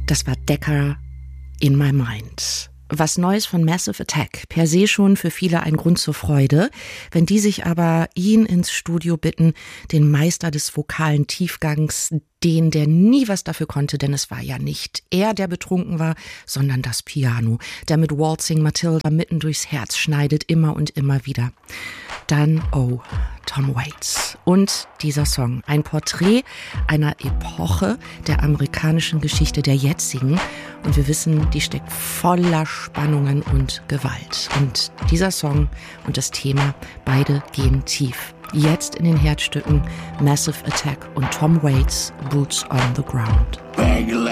Das war Decca in My Mind. Was Neues von Massive Attack. Per se schon für viele ein Grund zur Freude. Wenn die sich aber ihn ins Studio bitten, den Meister des vokalen Tiefgangs, den, der nie was dafür konnte, denn es war ja nicht er, der betrunken war, sondern das Piano, der mit Waltzing Matilda mitten durchs Herz schneidet, immer und immer wieder. Dann, oh, Tom Waits. Und dieser Song, ein Porträt einer Epoche der amerikanischen Geschichte, der jetzigen. Und wir wissen, die steckt voller Spannungen und Gewalt. Und dieser Song und das Thema, beide gehen tief. Jetzt in den Herzstücken Massive Attack und Tom Waits, Boots on the Ground.